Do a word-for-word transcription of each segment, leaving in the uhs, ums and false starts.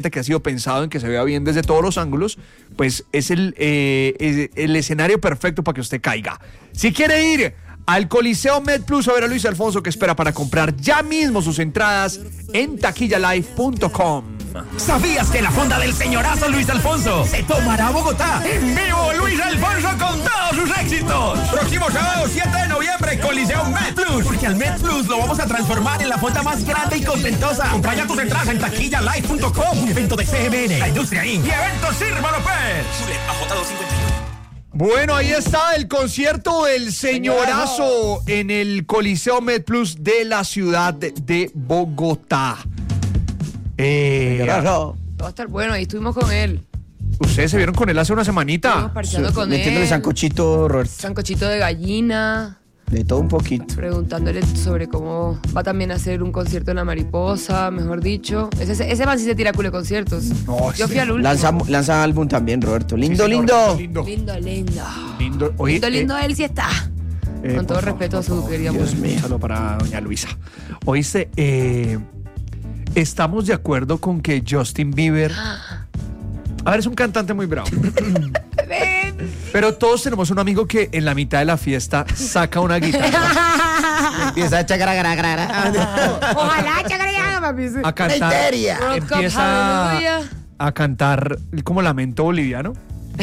que ha sido pensado en que se vea bien desde todos los ángulos, pues es el, eh, es el escenario perfecto para que usted caiga. Si quiere ir al Coliseo MedPlus a ver a Luis Alfonso, que espera para comprar ya mismo sus entradas en taquilla live punto com. ¿Sabías que la fonda del señorazo Luis Alfonso se tomará a Bogotá? ¡En vivo Luis Alfonso con todos sus éxitos! Próximo sábado siete de noviembre, Coliseo MedPlus. Porque al MedPlus lo vamos a transformar en la fonda más grande y contentosa. Compra ya tus entradas en taquilla live punto com. Un evento de C M N, la Industria incorporated y Eventos Sirva López. A J doscientos cincuenta y uno. Bueno, ahí está el concierto del señorazo en el Coliseo MedPlus de la ciudad de, de Bogotá. Eh, Va a estar bueno, ahí estuvimos con él. ¿Ustedes se vieron con él hace una semanita? Estuvimos parcheando Sí, con metiéndole él. sancochito, Roberto. Sancochito de gallina. De todo un poquito. Preguntándole sobre cómo va también a hacer un concierto en La Mariposa, mejor dicho. Ese, ese man sí se tira culo de conciertos. No, Yo sí. fui al último. Lanza, lanza álbum también, Roberto. Lindo, Sí, señor, lindo. lindo. Lindo, lindo. Lindo, oye, lindo, lindo, eh, él sí está. eh, Con todo por respeto a favor, su querida Dios mujer. mío. Un saludo para doña Luisa. Oíste, eh, estamos de acuerdo con que Justin Bieber... A ver, es un cantante muy bravo. Pero todos tenemos un amigo que en la mitad de la fiesta saca una guitarra. Empieza a chacara, gara, gara. Ojalá, chacarilla, papi. sí. A cantar. Histeria. World Cup, Empieza aleluya. a cantar como lamento boliviano.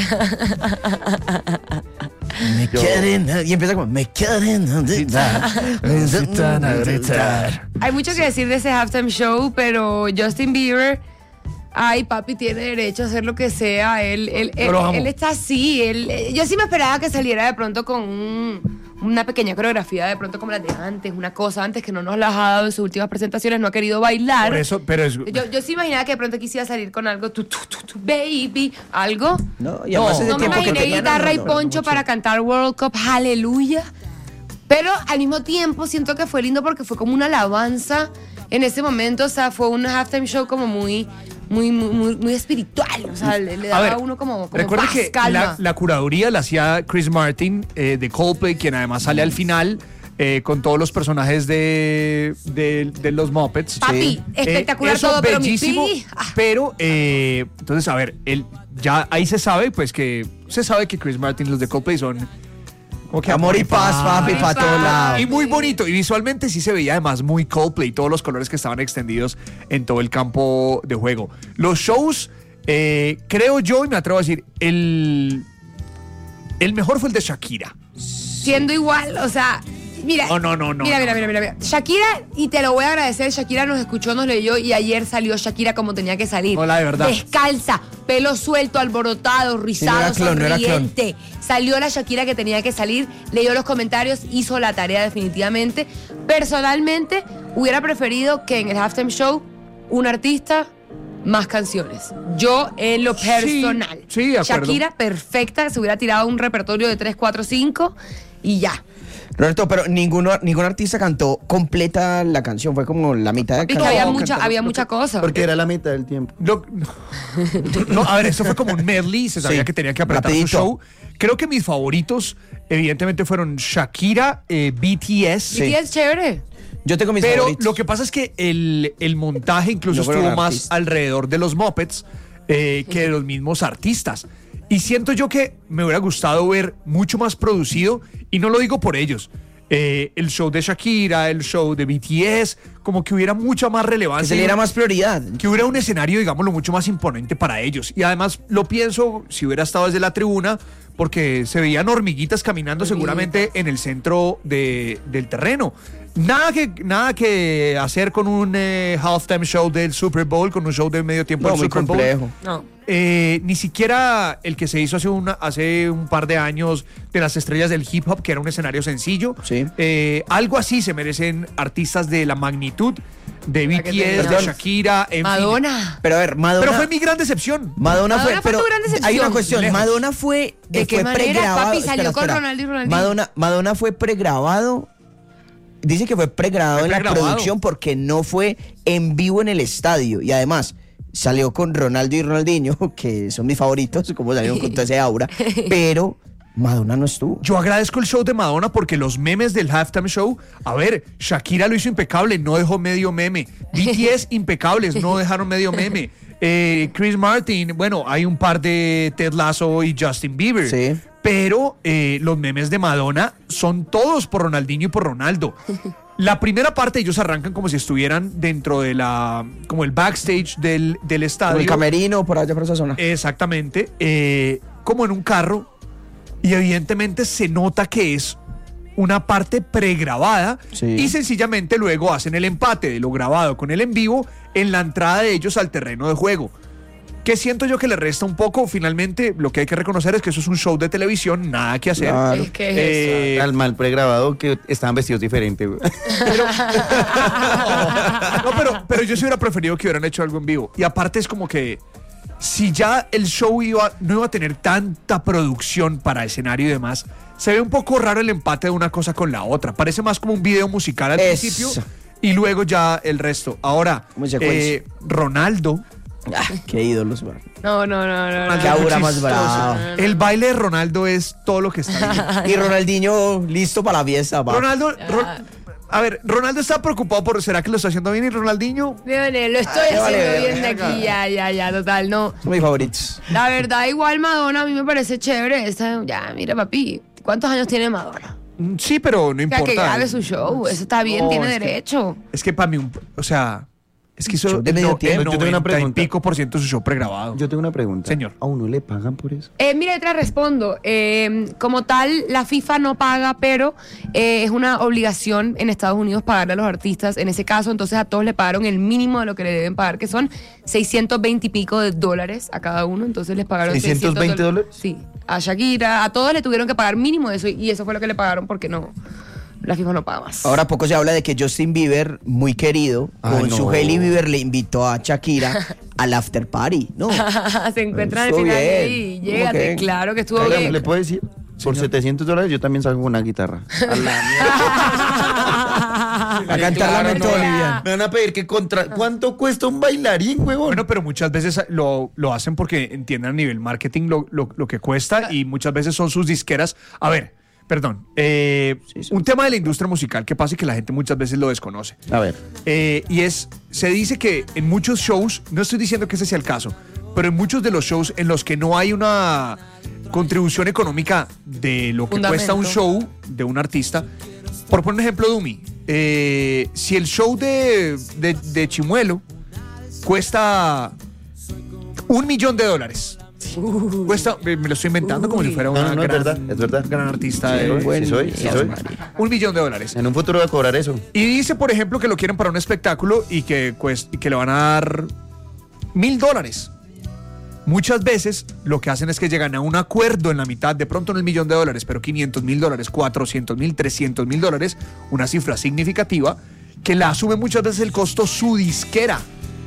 Me quieren. Y empieza como, me quieren. Hay mucho que decir de ese halftime show, pero Justin Bieber, ay, papi, tiene derecho a hacer lo que sea. Él, él, Yo él, lo amo. él está así. Él, eh, yo sí me esperaba que saliera de pronto con un- una pequeña coreografía, de pronto como la de antes, una cosa antes que no nos las ha dado en sus últimas presentaciones, no ha querido bailar. Por eso, pero es... Yo, yo sí imaginaba que de pronto quisiera salir con algo, tu, tu, tu, tu, baby, algo. No, y además ese No me tiempo que imaginé tenía, guitarra no, y no, no, poncho mucho. para cantar World Cup, aleluya. Pero al mismo tiempo siento que fue lindo porque fue como una alabanza en ese momento. O sea, fue un halftime show como muy, muy, muy, muy, muy espiritual. O sea, le, le A daba ver, a uno como, como recuerda paz, que calma. la, la curaduría la hacía Chris Martin eh, de Coldplay, quien además sale al final eh, con todos los personajes de, de, de los Muppets. Papi, Sí. espectacular Eh, eso todo, pero mi bellísimo, pi- ah. pero eh, entonces, a ver, él, ya ahí se sabe, pues que se sabe que Chris Martin, los de Coldplay son como que Amor y paz, papi, Amor y para todos paz. lados. y muy bonito, y visualmente sí se veía además muy Coldplay, todos los colores que estaban extendidos en todo el campo de juego. Los shows, eh, creo yo, y me atrevo a decir, el, el mejor fue el de Shakira. Siendo igual, o sea, mira. No, no, no, no, Mira, no, mira, mira, mira, mira. Shakira, y te lo voy a agradecer, Shakira nos escuchó, nos leyó y ayer salió Shakira como tenía que salir. Hola, de verdad. Descalza, pelo suelto, alborotado, rizado, era clon, no era clon. sonriente. Salió la Shakira que tenía que salir, leyó los comentarios, hizo la tarea definitivamente. Personalmente, hubiera preferido que en el halftime show un artista más canciones. Yo en lo personal. sí, de acuerdo. Shakira perfecta, se hubiera tirado un repertorio de tres, cuatro, cinco y ya. Roberto, pero ninguno, ningún artista cantó completa la canción. Fue como la mitad de Y que canción. había No, mucha, cantó- había lo mucha que- cosa. Porque era la mitad del tiempo. Lo- no, no, a ver, eso fue como un medley, se sabía Sí, que tenía que apretar su rapidito. show. Creo que mis favoritos, evidentemente, fueron Shakira, eh, B T S. B T S chévere. Yo tengo mis Pero favoritos. lo que pasa es que el, el montaje incluso No fueron estuvo más artistas. alrededor de los Muppets eh, que de los mismos artistas. Y siento yo que me hubiera gustado ver mucho más producido, y no lo digo por ellos. Eh, el show de Shakira, el show de B T S, como que hubiera mucha más Que relevancia. se le diera más prioridad. Que hubiera un escenario, digámoslo, mucho más imponente para ellos. Y además lo pienso si hubiera estado desde la tribuna, porque se veían hormiguitas caminando seguramente en el centro de- del terreno. Nada que, nada que hacer con un eh, halftime show del Super Bowl, con un show de medio tiempo No, del muy Super Bowl. complejo. No. Eh, ni siquiera el que se hizo hace, una, hace un par de años de las estrellas del hip hop, que era un escenario sencillo. Sí. Eh, algo así se merecen artistas de la magnitud de La que B T S, de teníamos. Shakira, en fin. Madonna. Pero a ver, Madonna. Pero fue mi gran decepción. Madonna, Madonna fue, fue pero tu gran decepción. hay una cuestión. Lejos. Madonna fue, ¿De eh, qué fue manera, pregrabado. papi, salió Espera, con espera. Ronaldo y Ronaldinho? Madonna, Madonna fue pregrabado. Dice que fue pregrabado Fue en la pregrabado. producción porque no fue en vivo en el estadio. Y además salió con Ronaldo y Ronaldinho, que son mis favoritos, como salieron con toda ese aura. Pero Madonna no estuvo. Yo agradezco el show de Madonna porque los memes del halftime show, a ver, Shakira lo hizo impecable, no dejó medio meme. B T S impecables, no dejaron medio meme. eh, Chris Martin, bueno, hay un par de Ted Lasso y Justin Bieber. Sí. Pero eh, los memes de Madonna son todos por Ronaldinho y por Ronaldo. La primera parte ellos arrancan como si estuvieran dentro de la, como el backstage del, del estadio. El camerino, por allá por esa zona. Exactamente, eh, como en un carro, y evidentemente se nota que es una parte pregrabada, Sí. y sencillamente luego hacen el empate de lo grabado con el en vivo en la entrada de ellos al terreno de juego. Que siento yo que le resta un poco. Finalmente, lo que hay que reconocer es que eso es un show de televisión, nada que hacer. Claro. Es que es Eh, Al mal pregrabado que estaban vestidos diferentes, güey. No, pero, pero yo sí hubiera preferido que hubieran hecho algo en vivo. Y aparte es como que si ya el show iba, no iba a tener tanta producción para escenario y demás, se ve un poco raro el empate de una cosa con la otra. Parece más como un video musical al Eso. principio y luego ya el resto. Ahora, Como secuencia. eh, Ronaldo. Ah, qué ídolos, man. No, no, no, no. no. Qué aura más chistoso. bravo. El baile de Ronaldo es todo lo que está bien. Y Ronaldinho listo para la fiesta, pa. Ronaldo, Ro- a ver, Ronaldo está preocupado por ¿será que lo está haciendo bien? Y Ronaldinho, Leonel, lo estoy Ay, vale, haciendo bien de verga. aquí, ya, ya, ya, total, no. Son mis favoritos. La verdad, igual Madonna a mí me parece chévere. Esta- ya, mira, papi, ¿cuántos años tiene Madonna? mm, sí, pero no O sea, importa. que grabe su show, eso está bien, No, tiene es que- derecho. Es que para mí, un- o sea, es que eso Show de el medio no- tiempo. el Yo tengo una noventa y pregunta. pico por ciento de su show pregrabado. Yo tengo una pregunta. Señor. ¿A uno le pagan por eso? Eh, mira, te la respondo. Eh, como tal, la FIFA no paga, pero eh, es una obligación en Estados Unidos pagarle a los artistas. En ese caso, entonces a todos le pagaron el mínimo de lo que le deben pagar, que son seiscientos veinte y pico de dólares a cada uno. Entonces les pagaron ¿seiscientos veinte dólares? Sí. A Shakira, a todos le tuvieron que pagar mínimo de eso y eso fue lo que le pagaron porque no, la FIFA no paga más. Ahora poco se habla de que Justin Bieber, muy querido, Ay, con no. su Hailey Bieber le invitó a Shakira al after party, ¿no? Se encuentran al Estuvo final bien. y ¿Cómo llégate, que? claro que estuvo Oiga, bien. ¿le puedo decir? Por setecientos dólares yo también salgo con una guitarra. A cantar Lamento Boliviano. Me van a pedir que contra... ¿Cuánto cuesta un bailarín, huevón? Bueno, pero muchas veces lo, lo hacen porque entienden a nivel marketing lo, lo- lo que cuesta y muchas veces son sus disqueras. A ver, perdón. eh, Sí, sí. Un tema de la industria musical que pasa y que la gente muchas veces lo desconoce. A ver. Eh, y es, se dice que en muchos shows, no estoy diciendo que ese sea el caso, pero en muchos de los shows en los que no hay una contribución económica de lo que Fundamento. cuesta un show de un artista, por poner un ejemplo, Dumi, eh, si el show de, de, de Chimuelo cuesta un millón de dólares, cuesta, me me lo estoy inventando como si fuera No, una no, no, es gran, verdad, es verdad. gran artista, Sí, de- soy, sí soy, sí soy. un millón de dólares. En un futuro voy a cobrar eso. Y dice, por ejemplo, que lo quieren para un espectáculo y que, cuest- y que le van a dar mil dólares. Muchas veces lo que hacen es que llegan a un acuerdo en la mitad, de pronto no el millón de dólares, pero quinientos mil dólares, cuatrocientos mil, trescientos mil dólares, una cifra significativa, que la asume muchas veces el costo su disquera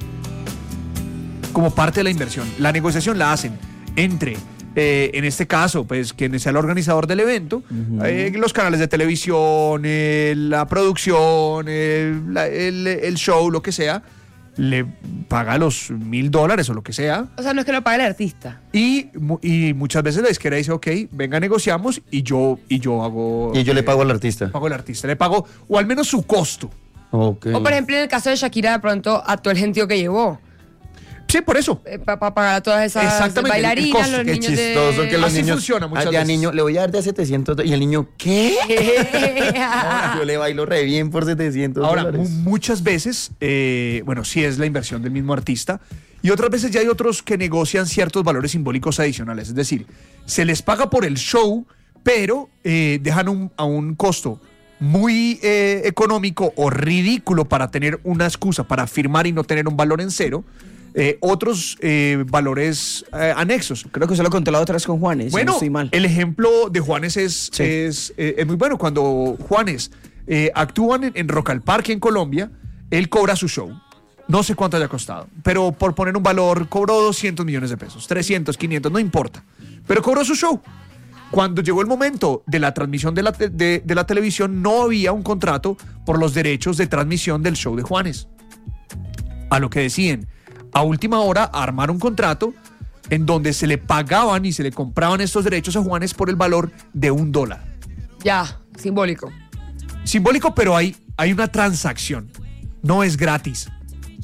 como parte de la inversión. La negociación la hacen entre, eh, en este caso, pues quien sea el organizador del evento, eh, los canales de televisión, eh, la producción, eh, la- el, el show, lo que sea, le paga los mil dólares o lo que sea. O sea, no es que lo pague el artista. Y, mu- y muchas veces la disquera dice, ok, venga, negociamos y yo, y yo hago... Y yo le eh, pago al artista. pago al artista, le pago, o al menos su costo. Ok. O por ejemplo, en el caso de Shakira, de pronto a todo el gentío que llevó. Sí, por eso. Para pagar a todas esas Exactamente, el bailarinas, costo, los Qué niños chistoso de... que los Así niños... funciona muchas Ah, ya, veces. niño, le voy a dar de a setecientos do- y el niño, ¿qué? Ahora yo le bailo re bien por setecientos Ahora, dólares. mu- muchas veces, eh, bueno, sí es la inversión del mismo artista, y otras veces ya hay otros que negocian ciertos valores simbólicos adicionales. Es decir, se les paga por el show, pero eh, dejan un- a un costo muy eh, económico o ridículo para tener una excusa para firmar y no tener un valor en cero, eh, otros eh, valores eh, anexos. Creo que se lo conté la otra vez con Juanes. si Bueno, no estoy mal. el ejemplo de Juanes es, Sí. es, eh, es muy bueno. Cuando Juanes eh, actúan en, en Rock al Parque en Colombia, él cobra su show. No sé cuánto haya costado, pero por poner un valor, cobró doscientos millones de pesos, trescientos, quinientos, no importa. Pero cobró su show. Cuando llegó el momento de la transmisión de la, te- de, de la televisión, no había un contrato por los derechos de transmisión del show de Juanes. A lo que deciden, a última hora, armar un contrato en donde se le pagaban y se le compraban estos derechos a Juanes por el valor de un dólar. Ya, simbólico. Simbólico, pero hay, hay una transacción. No es gratis.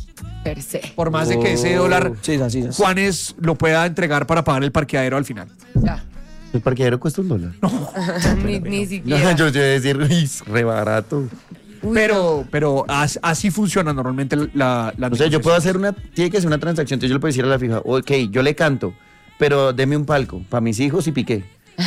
per se. Por más de que ese Oh. dólar Sí, es así, es así. Juanes lo pueda entregar para pagar el parqueadero al final. Ya. ¿El parqueadero cuesta un dólar? No, ni, ni siquiera. yo te iba a decir, uy, es re barato. Uy, Pero, pero as- así funciona normalmente la, la O sea, yo puedo hacer una, tiene que ser una transacción, entonces yo le puedo decir a la fija, ok, yo le canto, pero deme un palco para mis hijos y Piqué.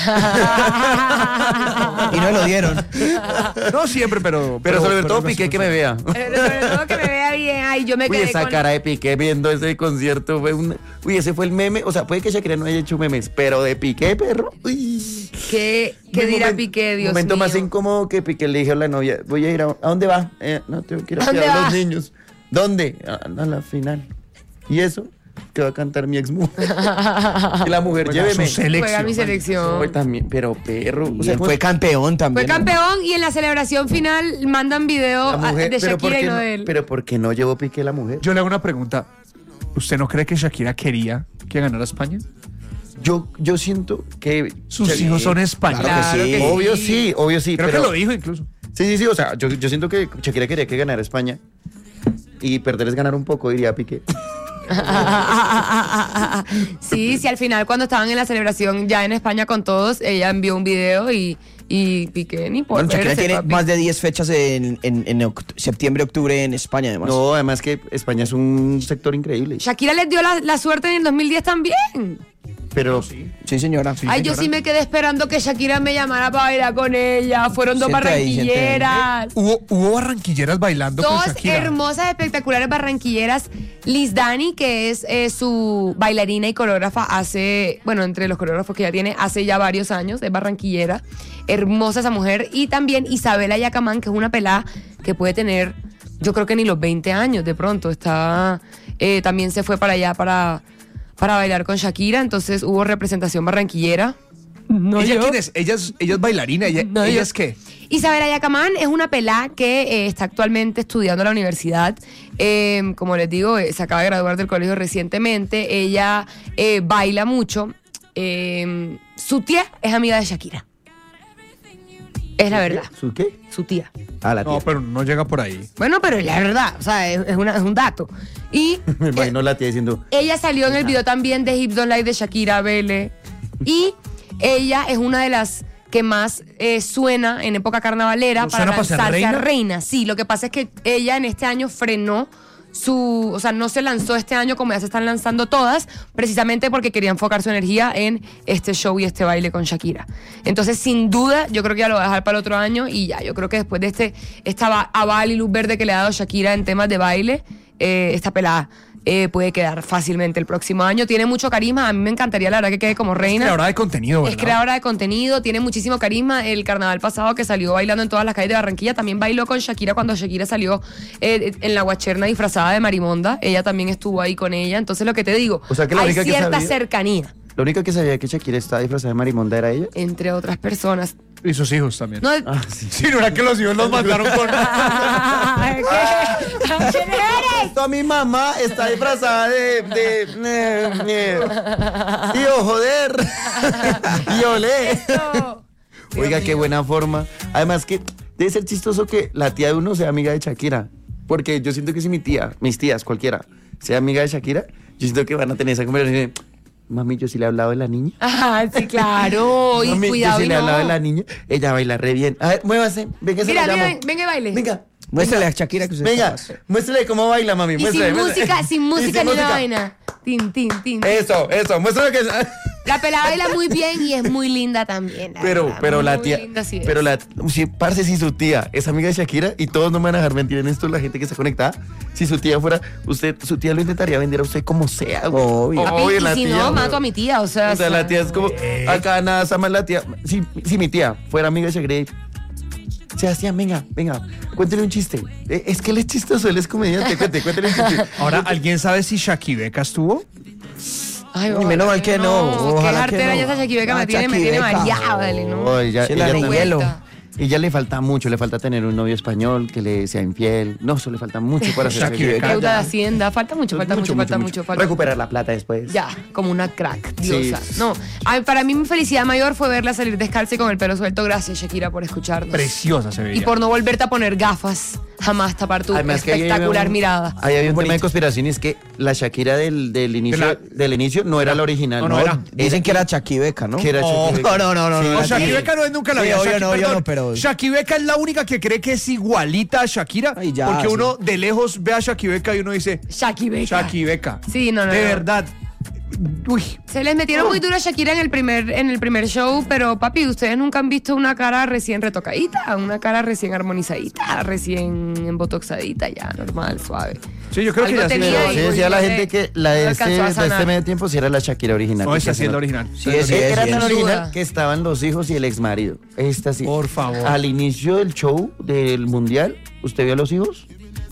Y no lo dieron. No siempre, pero... Pero, sobre todo pero- Piqué que me vea. Pero sobre todo que me vea bien. Ay, yo me Uy, quedé esa con... cara de Piqué viendo ese concierto fue un... Uy, ese fue el meme. O sea, puede que Shakira no haya hecho memes, pero de Piqué, perro. Uy. ¿Qué, qué Mi dirá momen- Piqué, Dios momento mío? más incómodo que Piqué le dijo a la novia, voy a ir a... ¿A dónde va? Eh, no, tengo que ir a ¿A dónde cuidar a va? los niños. ¿Dónde? A, a la final. ¿Y eso? Que va a cantar mi ex mujer. Y la mujer, Juega lléveme. su selección. Juega mi man. selección. Hoy también, pero perro. O Y sea, él fue campeón también. Fue campeón y en la celebración final mandan video la mujer, de pero ¿por Shakira y qué no no, de él. pero ¿por qué no llevó Piqué la mujer? Yo le hago una pregunta. ¿Usted no cree que Shakira quería que ganara España? Yo, yo siento que... Sus Shakira- hijos son españoles. Claro que sí. Obvio sí, obvio sí. Creo pero, que lo dijo incluso. Sí, sí, sí, o sea, yo, yo siento que Shakira quería que ganara España y perder es ganar un poco, diría Piqué. Sí, sí, al final cuando estaban en la celebración ya en España con todos, ella envió un video y, y Piqué ni por Bueno, Shakira verse, tiene papi. más de diez fechas en, en, en oct- septiembre, octubre en España, además. No, además que España es un sector increíble. Shakira les dio la, la suerte en el dos mil diez también. Pero Sí, señora. Ay, yo sí me quedé esperando que Shakira me llamara para bailar con ella. Fueron dos Siente ahí, siente ahí. barranquilleras. Hubo, hubo barranquilleras bailando con Dos Shakira. hermosas, espectaculares barranquilleras. Liz Dani, que es eh, su bailarina y coreógrafa, hace, bueno, entre los coreógrafos que ella tiene, hace ya varios años, es barranquillera. Hermosa esa mujer. Y también Isabela Yacamán, que es una pelada que puede tener, yo creo que ni los veinte años de pronto. Está, eh, también se fue para allá para, para bailar con Shakira. Entonces hubo representación barranquillera. No, ¿Ella yo. quién es? Ella es, ella es bailarina. ¿Ella, No, ella yo. es qué? Isabela Yacamán es una pelá que eh, está actualmente estudiando en la universidad. Eh, como les digo, eh, se acaba de graduar del colegio recientemente. Ella eh, baila mucho. Eh, su tía es amiga de Shakira. Es la verdad. ¿Su qué? Su tía. Ah, la tía. No, pero no llega por ahí. Bueno, pero es la verdad. O sea, es, es una- es un dato. Y Me eh, imagino la tía diciendo, ella salió en el video también de Hips Don't Lie de Shakira Vele. Y ella es una de las que más eh, suena en época carnavalera ¿No para suena para ser lanzarse a reina? reina. Sí, lo que pasa es que ella en este año frenó su, o sea, no se lanzó este año como ya se están lanzando todas, precisamente porque quería enfocar su energía en este show y este baile con Shakira. Entonces, sin duda, yo creo que ya lo va a dejar para el otro año y ya, yo creo que después de este esta va- aval y luz verde que le ha dado Shakira en temas de baile, eh, esta pelada eh, puede quedar fácilmente el próximo año. Tiene mucho carisma, a mí me encantaría la verdad que quede como reina. Creadora de contenido, Es ¿verdad? creadora de contenido, tiene muchísimo carisma. El carnaval pasado que salió bailando en todas las calles de Barranquilla, también bailó con Shakira cuando Shakira salió eh, en la guacherna disfrazada de Marimonda. Ella también estuvo ahí con ella. Entonces lo que te digo, O sea, que la hay única que cierta sabía- cercanía la única que sabía que Shakira estaba disfrazada de Marimonda era ella. entre otras personas. Y sus hijos también. No, Ah, sí. Sí, no era que los hijos los mandaron con... ¿Qué? ¿Quién eres? Esto mi mamá está disfrazada de... de, de, de- tío, joder. Y olé. Esto. Oiga, qué buena forma. Además que debe ser chistoso que la tía de uno sea amiga de Shakira. Porque yo siento que si mi tía, mis tías, cualquiera, sea amiga de Shakira, yo siento que van a tener esa conversación de, mami, yo sí le he hablado de la niña. Ajá, sí, claro. Y Mami, cuidado yo sí y le he no. hablado de la niña. Ella baila re bien. A ver, muévase. Venga, se Mira, la mira, llamo. venga y baile. Venga. Muéstrale a Shakira que usted es Venga, capaz. muéstrale cómo baila, mami. Y muéstrale, sin muéstrale. música, sin Y música ni una música. vaina. Tin, tin, tin. Eso, eso, muéstrale que... La pelada baila muy bien y es muy linda también. la Pero, verdad, pero la muy tía, linda sí es. pero la, si, parce, si su tía es amiga de Shakira y todos no me van a dejar mentir en esto, la gente que está conectada, si su tía fuera, usted, su tía lo intentaría vender a usted como sea, güey. Obvio. Papi, Obvio, y la si tía, no, güey. mato a mi tía, o sea. O sea, la tía es como, acá nada, está más la tía. Si, si mi tía fuera amiga de Shakira, Sebastián, venga, venga, cuéntele un chiste. Eh, Es que él es chistoso, él es comediante, cuéntele, cuéntele un chiste. Ahora, ¿alguien sabe si Shakibeca estuvo? Ay, Y menos mal que no, Qué ojalá que jartera no. ya esa Shakibeca me Ah, tiene, me tiene Shakibeca. mareada, dale, ¿no? Oh, ella, Sí, la ella de también- hielo. Y ya le falta mucho, le falta tener un novio español que le sea infiel. No, eso le falta mucho para ser Shakira. Shakira. Deuda de Hacienda, falta mucho, falta mucho, falta mucho. falta Recuperar la plata después. Ya, como una crack, diosa. Sí. No, ay, para mí mi felicidad mayor fue verla salir descalza y con el pelo suelto. Gracias, Shakira, por escucharnos. Preciosa se veía. Y por no volverte a poner gafas jamás tapar tu Además que ahí había espectacular un- mirada. Ahí había un tema Bonito. de conspiración y es que la Shakira del, del inicio, De la- del inicio no era la original. No, no era. Dicen que era Chaquibeca, ¿no? Que era Oh, Shakira. no, no, no, Sí, no, No, Sí. Shakira Beca no es nunca la Sí, vida. obvio Shaki- no, obvio perdón, no, pero- Shaki Beca es la única que cree que es igualita a Shakira. Ay, ya, porque sí. uno de lejos ve a Shaki Beca y uno dice, Shaki Beca. Shaki Beca. Sí, no, no, De no. verdad. Uy. Se les metieron muy duro a Shakira en el primer en el primer show, pero papi, ustedes nunca han visto una cara recién retocadita, una cara recién armonizadita, recién embotoxadita, ya, normal, suave. Sí, yo creo Algo que ya sí. tenía pero- y- Sí, decía la igual gente de- que la de no este, alcanzó a de este sanar. medio tiempo sí era la Shakira original. No, porque esa sí es no- la original. Sí, es, sí, Eh, es, era sí, tan es. Sin original duda. que estaban los hijos y el ex marido. Esta sí. Por favor. Al inicio del show del mundial, ¿usted vio a los hijos?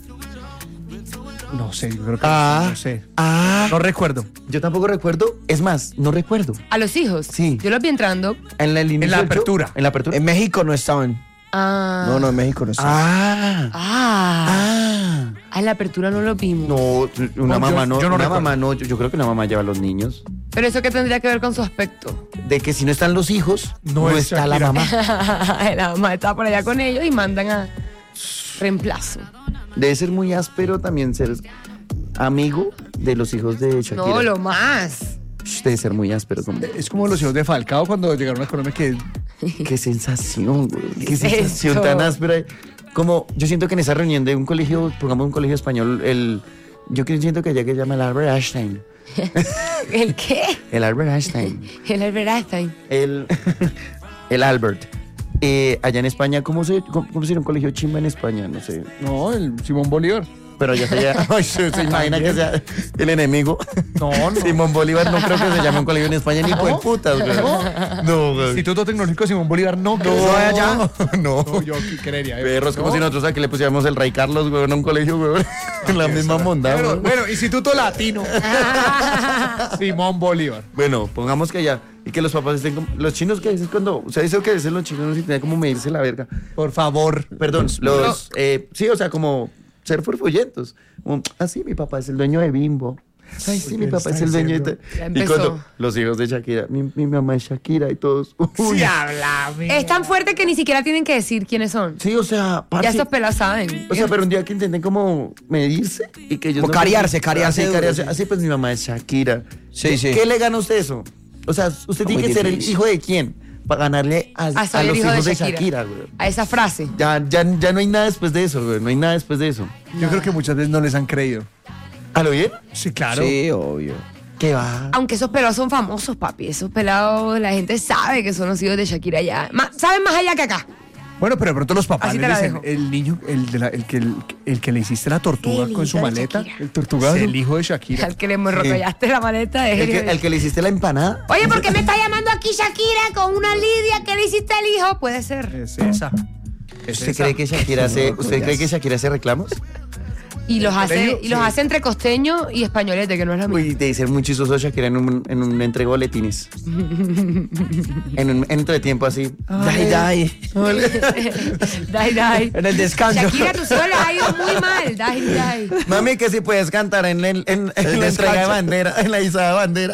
No sé, yo creo que Ah. no sé. Ah. No recuerdo. Yo tampoco recuerdo. Es más, no recuerdo. A los hijos. Sí. Yo los vi entrando. En la, el inicio la del show, apertura. En la apertura. En México no estaban. Ah. No, no, en México no estaban. Ah. Ah. Ah. Ah, en la apertura no lo vimos. No, una No, mamá yo- no. yo no una recuerdo. mamá no. Yo, yo creo que una mamá lleva a los niños. Pero eso qué tendría que ver con su aspecto. De que si no están los hijos, No no, es está la Shakira. mamá. La mamá está por allá con ellos y mandan a reemplazo. Debe ser muy áspero también ser amigo de los hijos de Shakira. No, lo más. Shh, Debe ser muy áspero. Como, Es como los hijos de Falcao cuando llegaron a Colombia que qué sensación, güey. Qué ¿Qué es sensación eso? tan áspera. Como yo siento que en esa reunión de un colegio, pongamos un colegio español, el yo que siento que allá que se llama el Albert Einstein. ¿El qué? El Albert Einstein. El Albert Einstein. El, el Albert. Eh, allá en España, ¿cómo se, cómo, cómo sería un colegio chimba en España? No sé. no, el Simón Bolívar. Pero allá sería. Ay, se, se imagina que sea el enemigo. No, no. Simón Bolívar no creo que se llame un colegio en España ni por putas, güey. No, güey. Instituto Tecnológico Simón Bolívar no. que No, eso vaya allá. no. No, yo qué creería. eh. Perros, como No. si nosotros aquí le pusiéramos el Rey Carlos, güey, a un colegio, güey. En la misma monda, Bueno, güey. bueno, Instituto Latino. Simón Bolívar. Bueno, pongamos que allá. Y que los papás estén como. Los chinos que dicen cuando. O sea, eso que dicen los chinos y tienen como medirse la verga. Por favor. Perdón, los. eh, sí, o sea, como ser furfullentos. Como, ah, sí, mi papá es el dueño de Bimbo. Ay, sí, mi ¿qué papá es está el dueño de. diciendo? Ya Y empezó. cuando los hijos de Shakira, mi, mi mamá es Shakira y todos. Uy. Sí, háblame. Es tan fuerte que ni siquiera tienen que decir quiénes son. Sí, o sea, Ya parce, estos pelados saben. O sea, pero un día que intenten como medirse y que ellos Como cariarse, cariarse Así, duro, cariarse. sí. Así pues mi mamá es Shakira. Sí, ¿Qué- sí. ¿Qué le gana a usted eso? O sea, usted tiene Muy que ser el difícil. hijo de quién para ganarle a, a a ser el los hijo de hijos de Shakira. Shakira, güey. A esa frase. Ya, ya, ya no hay nada después de eso, güey. No hay nada después de eso. Yo creo que muchas veces no les han creído. ¿A lo bien? Sí, claro. Sí, obvio. ¿Qué va? Aunque esos pelados son famosos, papi. Esos pelados, la gente sabe que son los hijos de Shakira ya. Ma- saben más allá que acá. Bueno, pero de pronto los papás Así le te la dicen, dejo. el niño, el, de la- el, que, el, el que le hiciste la tortuga El con su hijo de maleta, Shakira. el tortugazo, el hijo de Shakira. Al que le enrollaste la maleta es ¿El que, el que le hiciste la empanada? Oye, ¿por qué me está llamando aquí Shakira con una Lidia que le hiciste al hijo? Puede ser. Es esa. Es ¿Usted esa. cree que Shakira hace, ¿usted cree que Shakira hace reclamos? Y los hace, colegio, y los sí. hace entre costeño y españolete, que no es lo mismo. Uy, debe ser muy chistoso Shakira en un, en un entrego de boletines. en un entretiempo así. Dai, dai. Dai, dai. En el descanso. Shakira, tu suelo ha ido muy mal. Dai, dai. Mami, que si puedes cantar en, el- en, en El la entrega de descanso. bandera, en la izada de bandera.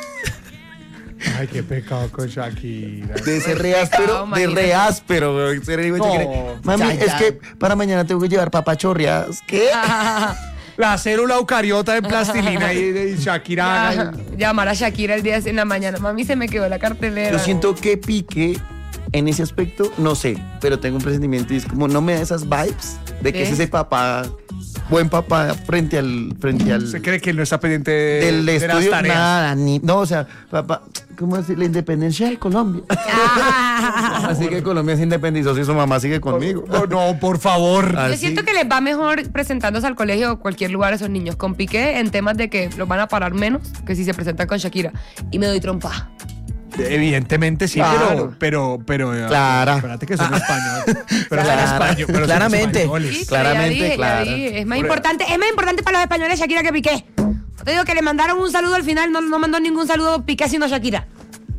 Ay, qué pecado con Shakira. De ese re áspero, No, de re imagínate. áspero, güey. Se re- No. Shakira. Mami, Ya, es ya. que para mañana tengo que llevar papachorreadas. ¿Qué? La célula eucariota en plastilina y, y Shakira. Ya, llamar a Shakira el día en la mañana. Mami, se me quedó la cartelera. Yo siento que Piqué en ese aspecto, no sé, pero tengo un presentimiento y es como no me da esas vibes de que ¿Qué? es ese papá, buen papá frente al, frente al ¿Se cree que él no está pendiente de, del de las estudio, tareas? nada, ni, no, o sea, papá, ¿cómo decir? La independencia de Colombia. Ah. Así que Colombia se independizó y su mamá sigue conmigo. No, no, por favor. Ah, Yo sí. siento que les va mejor presentándose al colegio o cualquier lugar a esos niños con Piqué en temas de que los van a parar menos que si se presentan con Shakira. Y me doy trompa. Evidentemente sí, Claro. pero, pero, pero, Clara. espérate que son españoles. Pero son Clara. españoles. pero son Claramente. españoles. Sí, pero Claramente, ya dije, ya claro. dije. Es más importante, es más importante para los españoles Shakira que Piqué. Te digo que le mandaron un saludo al final, no, no mandó ningún saludo Piqué sino Shakira.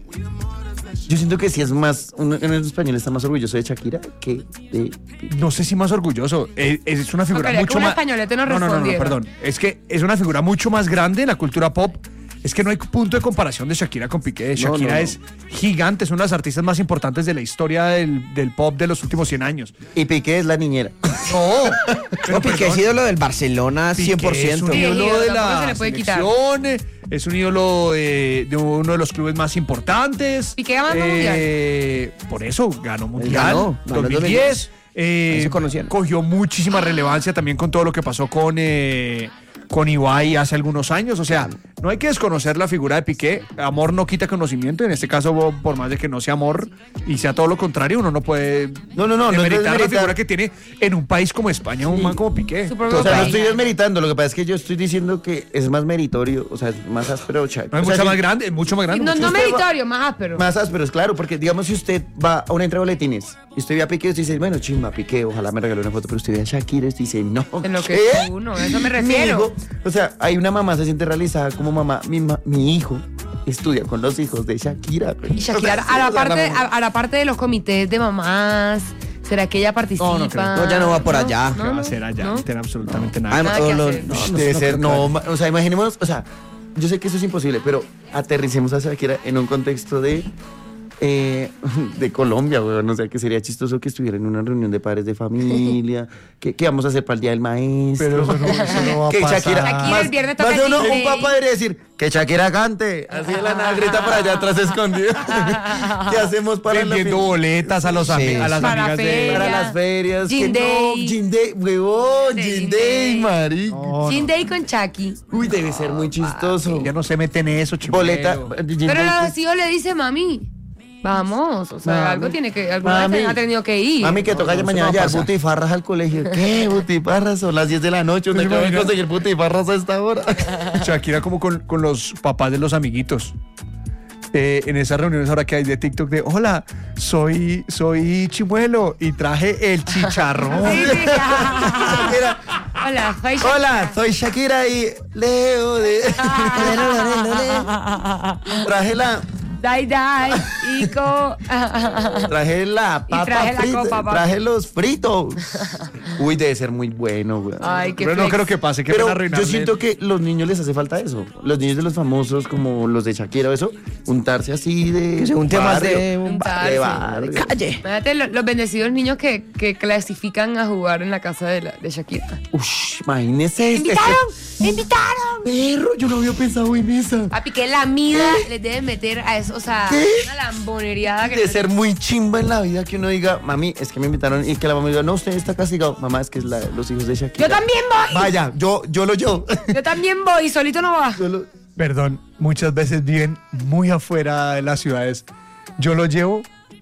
Yo siento que sí es más, uno en el español está más orgulloso de Shakira que de No sé si más orgulloso. Es, es una figura quería que mucho un más. españolete nos no, no, no, no, respondiera. perdón. Es que es una figura mucho más grande en la cultura pop. Es que no hay punto de comparación de Shakira con Piqué. Shakira no, no. es gigante, es una de las artistas más importantes de la historia del, del pop de los últimos cien años. Y Piqué es la niñera. No, No, Piqué es ídolo del Barcelona cien por Piqué es ciento. un ídolo Sí, de tampoco la se le puede quitar. selección, es un ídolo de, de uno de los clubes más importantes. Piqué ganó eh, Por eso ganó mundial. ganó, ganó dos mil diez. dos mil diez. eh, Ahí se conocían. cogió muchísima relevancia también con todo lo que pasó con eh, con Ibai hace algunos años. O sea, no hay que desconocer la figura de Piqué. Amor no quita conocimiento. En este caso, por más de que no sea amor y sea todo lo contrario, uno no puede No, no, no, no es demeritar la desmeritar. figura que tiene en un país como España, un man como Piqué. Su propio O sea, no país. estoy desmeritando, lo que pasa es que yo estoy diciendo que es más meritorio, o sea, es más áspero Shakira. No, es O sea, mucho si- más grande, es mucho más grande. No, mucho no más- meritorio, más áspero. Más áspero, es claro, porque digamos si usted va a una entrega de boletines y usted ve a Piqué y usted dice, bueno, chimba, Piqué, ojalá me regale una foto, pero usted ve a Shakira y usted dice, no, En lo que ¿qué? es uno, a eso me Mi refiero. hijo, o sea, hay una mamá se siente realizada como mamá, mi, ma- mi hijo estudia con los hijos de Shakira. güey. Y Shakira, O sea, a, la o sea, parte, mamá- a, a la parte de los comités de mamás, ¿será que ella participa? No, no creo. No, ya no va por allá. ¿Qué va a hacer allá? ¿no? No tiene absolutamente nada. Además, Nada que o lo- hacer. no, no, Debe no ser, creo no, que- ma- o sea, imaginémonos, o sea, yo sé que eso es imposible, pero aterricemos a Shakira en un contexto de eh, de Colombia, weón, o sea, que sería chistoso que estuviera en una reunión de padres de familia, que, que vamos a hacer para el Día del Maestro. Pero eso no- eso no va a que pasar. Shakira, Shakira más, el viernes más toca de uno, G un J. papá debería decir, que Shakira cante, así de la nada grita para allá atrás escondido. ¿Qué hacemos para la Vendiendo fin- boletas a, los ami- Sí, a las para amigas de... feria. para las ferias? Gin que Day. No, Gin Day, huevón, Sí, Gin Gin Day, Day. marica. No, Gin no, Day con Chucky. Uy, debe ser muy chistoso. ya no se mete en eso, chimero. Boleta, Gin Pero Day, los hijos le dicen, mami, vamos. O sea, Mami. algo tiene que, alguna Mami. vez ha tenido que ir. Mami, que toca no, mañana eso no va a llevar pasar. butifarras al colegio. ¿Qué? Butifarras, son las diez de la noche. ¿Dónde ¿Se acabo de imagina? conseguir butifarras a esta hora? Shakira como con, con los papás de los amiguitos. Eh, en esas reuniones ahora que hay de TikTok de hola, soy, soy Chimuelo y traje el chicharrón. Sí, sí. Shakira, Hola, soy Shakira. hola, soy Shakira y Leo de... Traje la... Dai, dai, Ico. Traje la Y papa traje la frita, copa, papi. traje los fritos. Uy, debe ser muy bueno, güey. Ay, qué Pero no flex. creo que pase, que Pero van a yo arruinarle. siento que los niños les hace falta eso. Los niños de los famosos, como los de Shakira o eso, untarse así de. Que se unte más barrio, de un Untarse. de barrio. Calle. Imagínate lo- los bendecidos niños que, que clasifican a jugar en la casa de, la, de Shakira. Ush, imagínese este. ¡Invitaron! ¡Me invitaron! Perro, yo no había pensado en esa. Papi, que la mida les debe meter a eso, o sea, ¿Qué? una lambonería que De ser muy chimba en la vida que uno diga, mami, es que me invitaron y que la mamá diga, no, usted está castigado. Mamá, es que es la- los hijos de Shakira. Yo también voy. Vaya, yo, yo lo yo. Yo también voy, solito no va. Yo lo- Perdón, muchas veces viven muy afuera de las ciudades. Yo lo llevo,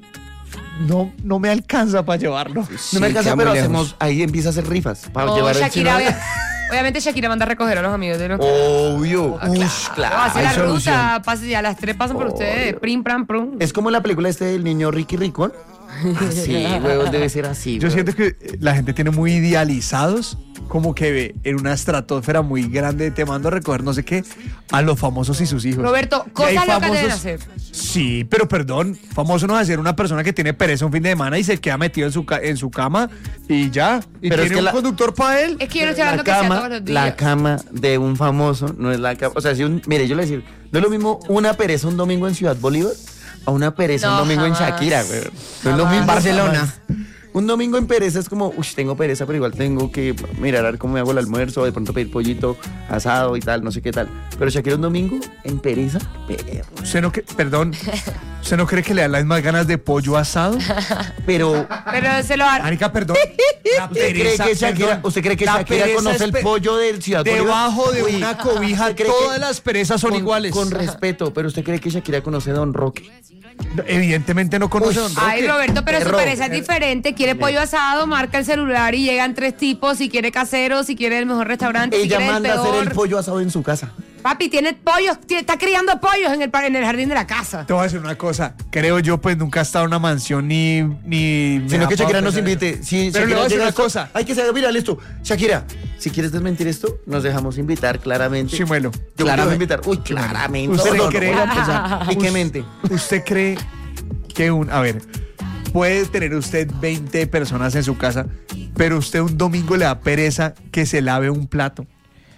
no, no me alcanza para llevarlo. No me Sí, alcanza, queda pero muy lejos. hacemos, ahí empieza a hacer rifas para No, llevar el Shakira, chino. obvia- obviamente Shakira manda a recoger a los amigos de los Obvio. Ah, Ush, claro. Hace la hay solución. ruta, pase, ya las tres pasan por ustedes, prim, pram, prum. Es como la película este del niño Ricky Ricón. Así, huevos, debe ser así. Yo huevón. siento que eh, la gente tiene muy idealizados, como que ve en una estratosfera muy grande, te mando a recoger no sé qué, a los famosos y sus hijos. Roberto, Y hay cosas locas deben famosos- hacer. Sí, pero perdón, famoso no es ser una persona que tiene pereza un fin de semana y se queda metido en su, ca- en su cama y ya. Y Pero es tiene que un la- conductor para él. Es que yo no estoy La hablando que sea cama, todos los días. la cama de un famoso no es la cama. O sea, si un, mire, yo le voy a decir, no es lo mismo una pereza un domingo en Ciudad Bolívar a una pereza un No, domingo jamás. en Shakira, güey. No es lo Jamás. mismo. Barcelona. jamás. Un domingo en pereza es como, uy, tengo pereza, pero igual tengo que mirar a ver cómo me hago el almuerzo, de pronto pedir pollito asado y tal, no sé qué tal. Pero Shakira un domingo en pereza, perro. ¿Usted no, cre- perdón, ¿usted no cree que le dan las más ganas de pollo asado? Pero Pero se lo hará. Marica, perdón. La ¿Usted cree pereza, que Shakira, perdón. ¿usted cree que La Shakira pereza conoce es el pe- pollo del Ciudad Bolívar? Debajo de Uy, una cobija, ¿usted cree todas que- las perezas son con- iguales. Con respeto, pero ¿usted cree que Shakira conoce a Don Roque? Evidentemente no conoce a Don Ay, Roque. Roberto, pero su Perro. pereza es diferente. Quiere pollo asado, marca el celular y llegan tres tipos. Si quiere casero, si quiere el mejor restaurante, si Ella quiere el manda a hacer peor. el pollo asado en su casa. Papi, tiene pollos, tiene- está criando pollos en el, pa- en el jardín de la casa. Te voy a decir una cosa. Creo yo, pues nunca he estado en una mansión ni. ni me Sino da que pa' Shakira nos pensar invite. eso. Si Pero Shakira le voy a decir llega una esto- cosa. Hay que saber, mira, listo. Shakira, si quieres desmentir esto, nos dejamos invitar claramente. Chimuelo. Yo te voy a Claramente. invitar. Uy, claramente. ¿Usted No, no, cree- voy a empezar. ¿Y qué mente? ¿Usted cree que un. A ver. Puede tener usted veinte personas en su casa, pero usted un domingo le da pereza que se lave un plato?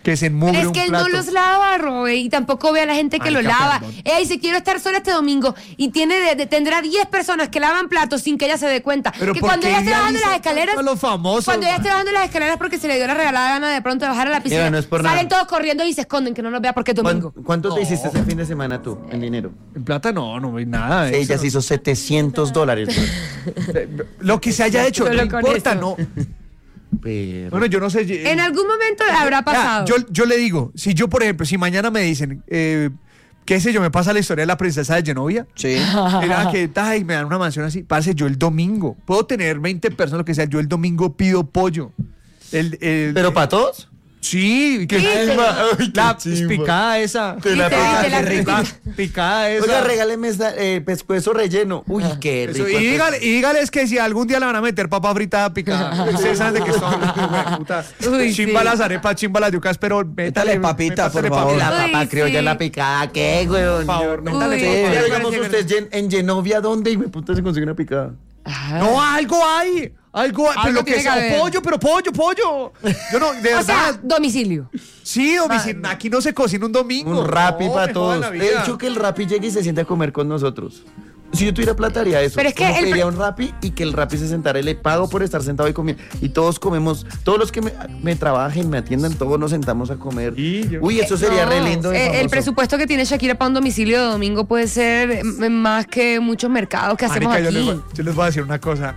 que se enmugre Pero es un que él plato. no los lava, Robe, y tampoco ve a la gente que Marica, lo lava. perdón. Ella dice, quiero estar sola este domingo, y tiene de- de- tendrá diez personas que lavan platos sin que ella se dé cuenta. Pero que ¿por cuando qué ella esté bajando idealiza las escaleras, tanto a los famosos, cuando ella man? esté bajando las escaleras porque se le dio la regalada gana de pronto de bajar a la piscina, Mira, no es por salen nada. todos corriendo y se esconden, que no nos vea porque es domingo. ¿Cuán- ¿Cuánto te hiciste ese fin de semana tú, en dinero? En plata no, no hay nada. de Ella eso. se hizo setecientos dólares. Lo que se haya hecho, no Solo con importa, eso. no. Pero... Bueno, yo no sé. En algún momento le habrá Ah, pasado. yo, yo le digo, si yo, por ejemplo, si mañana me dicen, eh, qué sé yo, me pasa la historia de la princesa de Genovia. Sí. Era que ay, me dan una mansión así. Parce, yo el domingo, puedo tener veinte personas, lo que sea, yo el domingo pido pollo. El, el- ¿Pero para todos? Sí, que Sí, pero- Ay, qué la chimba. picada esa. Que la Viste, picada, viste, la qué rico. rica. Picada esa. Oiga, regáleme esa, eh, pescuezo relleno. Uy, qué Eso, rico. y, dígale, y dígales que si algún día le van a meter papa frita picada. Ustedes saben de qué estoy hablando, güey, puta. Uy, Chimba sí. las arepas, chimba las yucas, pero métale papita, métale por favor. La Uy, papa criolla, sí. la picada, ¿qué, güey? Por favor, métale Uy, papa. Oiga, me digamos parece usted Gen- en Genovia, ¿dónde? Y me puta se consigue una picada. Ah. No, algo hay. Algo hay. Pero Algo lo que tiene sea, que haber. pollo, pero pollo, pollo. Yo no, de O sea, verdad. domicilio. Sí, domicilio. Aquí no se cocina un domingo. Un Rappi No, para me jodan todos. la He vida. dicho que el Rappi llegue y se siente a comer con nosotros. Si yo tuviera plata haría eso. Pero es que Como el pediría pre- un Rappi y que el Rappi se sentara y le pago por estar sentado y comiendo. Y todos comemos, todos los que me, me trabajen, me atiendan, todos nos sentamos a comer. Y yo- Uy, eso sería No, re lindo de eh, el famoso. presupuesto que tiene Shakira para un domicilio de domingo puede ser eh, más que muchos mercados que hacemos Marica, yo, aquí. les voy, yo les voy a decir una cosa.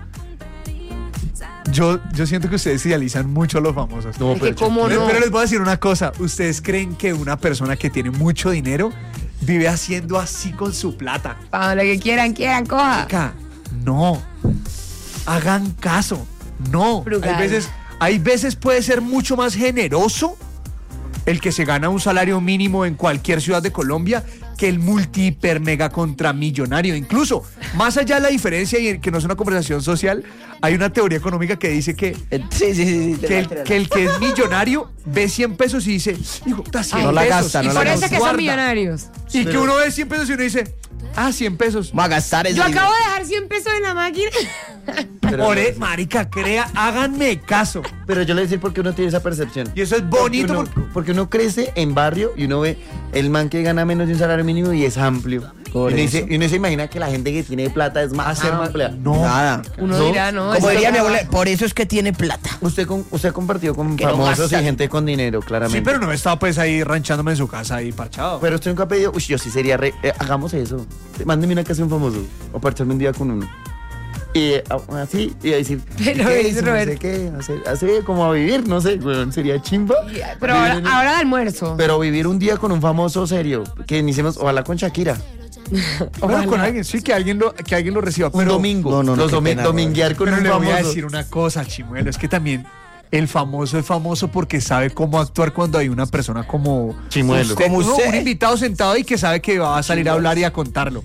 Yo, yo siento que ustedes idealizan mucho a los famosos. No, Es que pero cómo Pero- no. Pero les voy a decir una cosa. ¿Ustedes creen que una persona que tiene mucho dinero vive haciendo así con su plata? Para lo que quieran, quieran, coja. Marica, no. Hagan caso. No. Frugal. Hay veces, hay veces puede ser mucho más generoso el que se gana un salario mínimo en cualquier ciudad de Colombia que el multi hiper mega contramillonario. Incluso, más allá de la diferencia y que no es una conversación social, hay una teoría económica que dice que, Eh, Sí, sí, sí. sí, que, el, que el que es millonario ve cien pesos y dice, hijo, está cien No la pesos. gasta, y no Y la por se eso los es que son guarda. millonarios. Y que Pero- uno ve cien pesos y uno dice, ah, cien pesos. Va a gastar ese Yo dinero. acabo de dejar cien pesos en la máquina. Pero, Por e- marica, crea, háganme caso. pero yo le voy a decir por qué uno tiene esa percepción. Y eso es bonito Porque porque... uno, porque uno crece en barrio y uno ve el man que gana menos de un salario mínimo y es amplio. Y Por uno, eso. dice- y uno se imagina que la gente que tiene plata es más Hacer más- amplia. No. Nada. Uno No. dirá, no. Como eso diría no mi va. abuela, por eso es que tiene plata. Usted, con, usted ha compartido con Que no famosos gasta. y gente con dinero, claramente. Sí, pero no he estado pues ahí ranchándome en su casa ahí parchado. Pero usted nunca ha pedido, uy, yo sí sería re, eh, hagamos eso. Mándeme una casa de un famoso o parcharme un día con uno. Y eh, así, y a decir, Pero ¿qué es, hizo? No Roberto. sé qué, hacer, hacer como a vivir, no sé, weón, sería chimba. Pero Vivir ahora, en- ahora de almuerzo. Pero vivir un día con un famoso serio, que iniciemos, ojalá con Shakira. Bueno, con alguien, sí, que alguien lo, que alguien lo reciba. Un Pero, domingo. no, no, no, los qué domi- pena, dominguear con pero un le voy a famoso. decir una cosa, Chimuelo, es que también el famoso es famoso porque sabe cómo actuar cuando hay una persona como Chimuelo. usted, Como no, usted. un invitado sentado y que sabe que va a salir a hablar y a contarlo.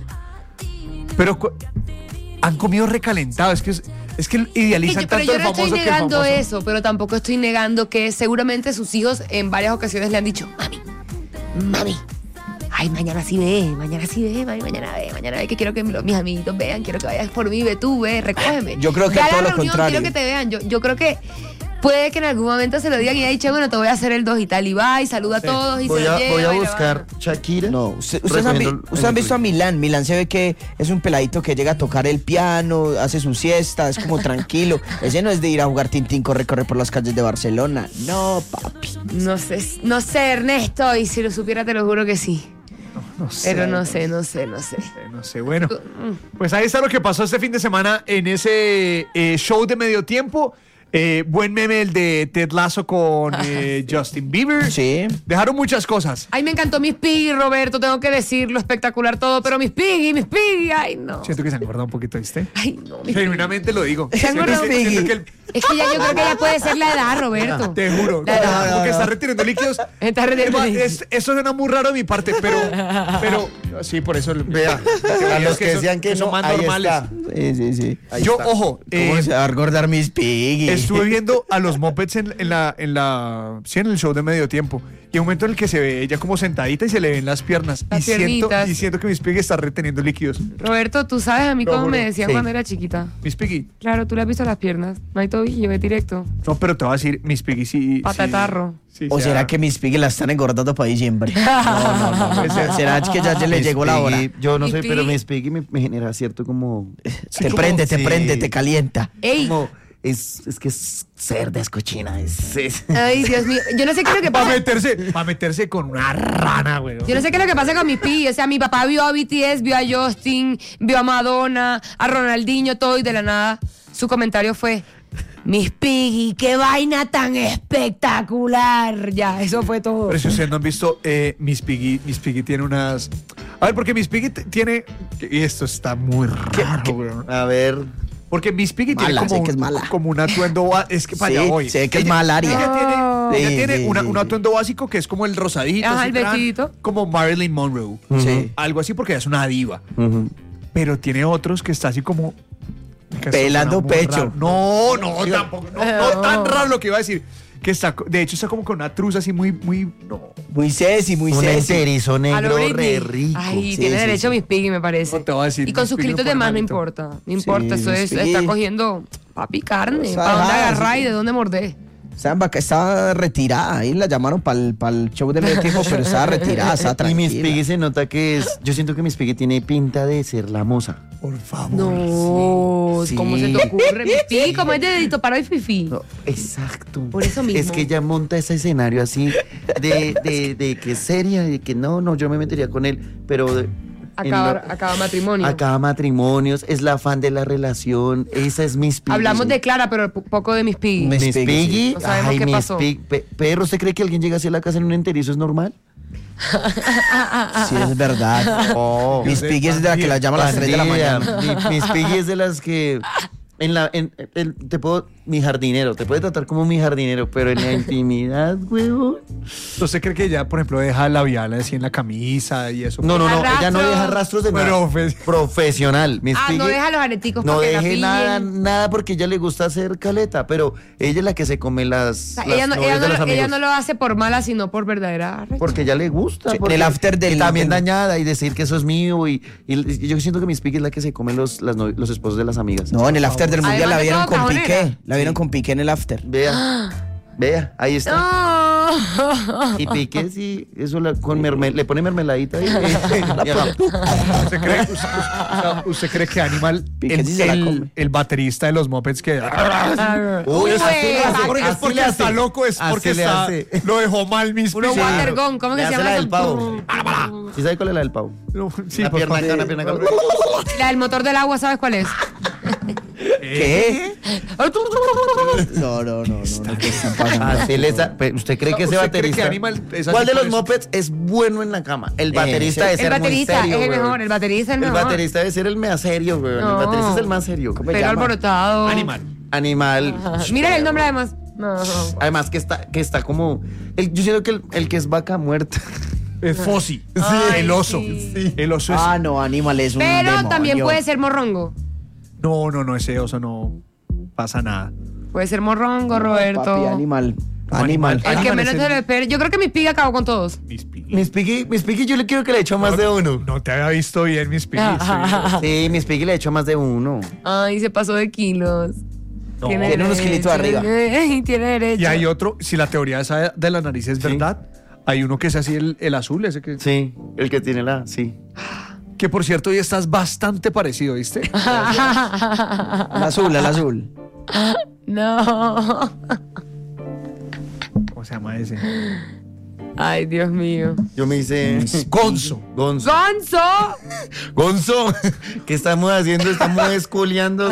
Pero cu- han comido recalentado, es que es, es que Que idealizan yo- pero tanto yo el no famoso estoy que el negando famoso. eso, pero tampoco estoy negando que seguramente sus hijos en varias ocasiones le han dicho, mami, mami, ay, mañana sí ve, mañana sí ve, mami, mañana ve, mañana ve, que quiero que lo- mis amiguitos vean, quiero que vayas por mí, ve tú, ve, recógeme. Yo creo que Ve a la todo lo reunión, contrario. Quiero que te vean, yo, yo creo que puede que en algún momento se lo digan y haya dicho, bueno, te voy a hacer el dos y tal, y va, y saluda a todos, y Voy se a, lo lleva, voy a y la buscar va. Shakira. No, usted- ustedes han, vi- recogiendo el- ustedes han visto a Milán. Milán se ve que es un peladito que llega a tocar el piano, hace su siesta, es como tranquilo. Ese no es de ir a jugar tintín, corre, corre por las calles de Barcelona. No, papi. No sé, no sé, Ernesto, y si lo supiera te lo juro que sí. No sé, Pero no sé, no sé, no sé. Eh, No sé, bueno. Pues ahí está lo que pasó este fin de semana en ese eh, show de medio tiempo. Eh, buen meme el de Ted Lasso con eh, Justin Bieber. Sí. Dejaron muchas cosas. Ay, me encantó Miss Piggy, Roberto, tengo que decirlo, espectacular todo, pero Miss Piggy, Miss Piggy, ay, no. Siento que se han guardado un poquito, ¿viste? Ay, no, Miss Piggy. Genuinamente lo digo. Se han Siento guardado que- Piggy. siento que el- Es que ya yo creo que ya puede ser la edad, Roberto. Te juro. La edad. Como que está retirando líquidos. Está retirando Es- líquidos. es- Eso suena muy raro de mi parte, pero. Pero. Sí, por eso. Vea, a los que son- decían que, son no, más ahí normales. está. Sí, sí, sí. Ahí Yo, está. ojo. ¿Cómo eh, se va a engordar mis piggy? Estuve viendo a los Muppets en, en la, en la, sí, en el show de medio tiempo. Y hay un momento en el que se ve ella como sentadita y se le ven las piernas. Las y, siento, piernitas. y siento que Miss Piggy está reteniendo líquidos. Roberto, tú sabes a mí Lo cómo me juro. decían Sí. cuando era chiquita. Miss Piggy. Claro, tú le has visto las piernas. No hay tobillo, es directo. No, pero te voy a decir, Miss Piggy sí. Patatarro. Sí, sí, ¿O sea- será que Miss Piggy la están engordando para diciembre? No, no, no. puede ser. ¿Será que ya, ya le Miss llegó la hora? Piggy, Yo no Miss sé, pero Piggy. Miss Piggy me, me genera cierto como... Te como- prende, te sí. prende, te calienta. ¡Ey! como es, es que es cerda, es cochina, es... es- Ay, Dios mío. Yo no sé qué es lo que Para pasa. meterse, para meterse con una rana, güey. Yo no sé qué es lo que pasa con mis pibes. O sea, mi papá vio a B T S, vio a Justin, vio a Madonna, a Ronaldinho, todo, y de la nada su comentario fue: Miss Piggy, qué vaina tan espectacular. Ya, eso fue todo. Pero si ustedes no han visto, eh, Miss Piggy, Miss Piggy tiene unas... A ver, porque Miss Piggy t- tiene... Y esto está muy raro, güey. A ver... Porque Miss Piggy Mala, tiene sé como que es un, mala. como un atuendo... ba- Es que para Sí, allá voy. sé que es Ella- mala, Ari. Ella tiene, Sí, ella tiene sí, una- sí, un sí. atuendo básico que es como el rosadito. Ajá, así, el tran, vestidito. Como Marilyn Monroe. Sí. Algo así porque ella es una diva. ujú. Pero tiene otros que está así como... que esto Pelando suena muy pecho. raro. No, no, tampoco. No, no No. tan raro lo que iba a decir. Que está, de hecho, está como con una truza así muy, muy... No, Muy sexy, muy Un sexy. enterizo A lo negro Britney. re rico. Ay, Sí, tiene sí, derecho sí. Miss Piggy, me parece. No te voy a decir, Y con Miss sus Piggy kilitos no de más no pone importa. No importa, Sí, eso Miss es, Piggy. está cogiendo papi carne. O sea, ¿Para dónde ajá, agarrar sí. y de dónde morder? Estaba, en vaca- estaba retirada, ahí la llamaron para el show de medio tiempo, pero estaba retirada, estaba Y tranquila. Miss Piggy se nota que es... Yo siento que Miss Piggy tiene pinta de ser la moza. por favor. No, Sí. ¿cómo se te ocurre? Miss Piggy, como es de dedito parado y fifi. No, exacto. Por eso mismo. Es que ella monta ese escenario así de, de, de que es seria, de que no, no, yo me metería con él, pero... de- en Acaba, lo- acaba matrimonio. Acaba matrimonios, es la fan de la relación, esa es Miss Piggy. Hablamos de Clara, pero po- poco de Miss Piggy. Miss Miss Piggy, Piggy, sí. No sabemos ay, qué Miss pasó. Piggy. Pe- Perro, ¿usted cree que alguien llega así a la casa en un enterizo es normal? Sí, es verdad. Oh, Miss Piggy es de la que la llama a las tres de la Bandida. mañana. Mi- Miss Piggy es de las que en la en, el- te puedo mi jardinero, te puede tratar como mi jardinero, pero en la intimidad, huevón. ¿Usted cree que ella, por ejemplo, deja labial así en la camisa y eso? No, no, no, Deja ella no rastros. deja rastros de nada. Pero, pues- Profesional. Miss Ah, no Piggy deja los areticos no para que la deje pillen. nada, nada porque ella le gusta hacer caleta, pero ella es la que se come las, O sea, las ella, no, novias ella, no, de los lo- ella amigos. no lo hace por mala, sino por verdadera arrecha. Porque ella le gusta. Sí, en porque- el after del- y también del- dañada y decir que eso es mío. Y, y yo siento que Miss Piggy es la que se come los, las novi- los esposos de las amigas. No, en el after del mundial Además la de vieron todo, con cajonera. Piqué. La vieron con Piqué en el after. Vea, vea, ahí está. No. Y Piqué, sí, eso la- con mermel- le pone mermeladita ahí. Y haga- ¿Usted cree, usted, usted- usted cree que Animal, Piqué el, sí se la el- come. el baterista de los Mopeds que... Uy, Uy, así le hace, Porque es así porque le hace. está loco, es Así porque le está, hace. lo dejó mal Miss Uno Piggy. watergón, ¿cómo que Le se hace llama la eso? del pavo. ¿Sí sabe cuál es la del pavo? No, sí, Una por pierna favor. acá, una pierna acá. La del motor del agua, ¿sabes cuál es? ¿Qué? No, no, no, no, no, ¿qué está pasando? Así le sa- pe- ¿Usted cree que ese ¿Usted cree que baterista? Animal es así ¿Cuál de por los eso? mopeds es bueno en la cama? El baterista sí. debe El ser muy baterista serio, es el weón. mejor, el baterista es el El mejor. baterista debe ser el más serio, weón. No. El baterista es el más serio. ¿Cómo se Pero llama? alborotado. Animal. Animal. Mira el nombre además. No. Además que está, que está como. el- yo siento que el, el que es vaca muerta. Es Fossi. Ay, el oso. sí. El oso es... Ah, no, Animal es un Pero demonio. también puede ser morrongo. No, no, no, ese oso no pasa nada. Puede ser morrongo, Roberto. Papi, Animal. No, Animal. Animal. El que Animal menos es se el- lo espere. Yo creo que mi piga acabó con todos. Miss Piggy. Miss Piggy, Miss Piggy, yo le quiero que le echo más de uno. No te había visto bien, Miss Piggy. sí. Sí, Miss Piggy le echo más de uno. Ay, se pasó de kilos. No. Tiene Tiene unos kilitos derecho. arriba. Ay, tiene derecho. Y hay otro, si la teoría esa de la nariz es Sí. verdad, hay uno que es así, el, el azul, ese que... Sí, el que tiene la. Sí. Que por cierto, hoy estás bastante parecido, ¿viste? El azul, el azul. No. ¿Cómo se llama ese? Ay, Dios mío. Yo me hice. Gonzo. Gonzo. ¡Gonzo! Gonzo. ¿Qué estamos haciendo? Estamos esculeando.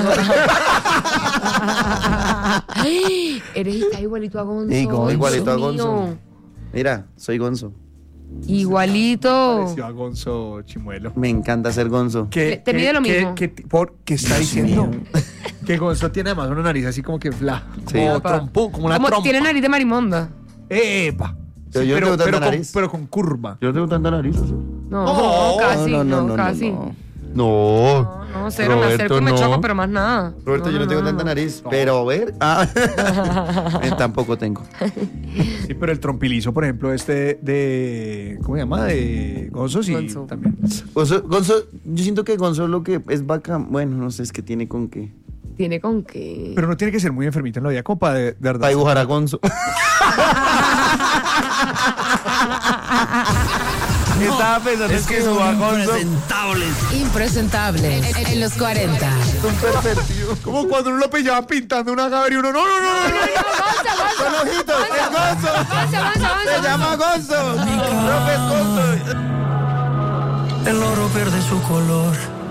Ay, eres está igualito a Gonzo. Sí, Gonzo. Dios Igualito a mío. Gonzo. Mira, soy Gonzo. Igualito. Pareció a Gonzo Chimuelo. Me encanta ser Gonzo. ¿Qué, Te pide lo mismo. ¿Qué, qué, por, ¿qué está diciendo? Que Gonzo tiene además una nariz así como que fla. Sí. Como Apa. trompo, como una Como trompa. tiene nariz de marimonda. ¡Epa! Pero yo no tengo tanta pero, con, nariz. pero con curva. Yo no tengo tanta nariz. ¿sí? No, No, casi, no, no, no, no, casi. no. No. No, cero, me acerco y me no. choco, pero más nada. Roberto, yo no tengo tanta nariz, pero a ver. Ah. Eh, tampoco tengo. Sí, pero el trompilizo, por ejemplo, este de. ¿Cómo se llama? De Gonzo, sí. Gonzo. También. Gonzo, Gonzo, yo siento que Gonzo lo que es bacán. Bueno, no sé, es que tiene con qué. ¿Tiene con qué? Pero no tiene que ser muy enfermita en la vida, como para de, de verdad. Para dibujar a Gonzo. Estaba pensando Es que son dibujar a Gonzo. impresentables. Impresentable en, en los cuarenta. Un pervertido. Como cuando uno lo pillaban pintando una caber y uno, no, no, no, no, no. Son ojitos, es Gonzo. Gonzo, Gonzo, Gonzo. Se llama Gonzo. Profe, es Gonzo. El oro pierde su color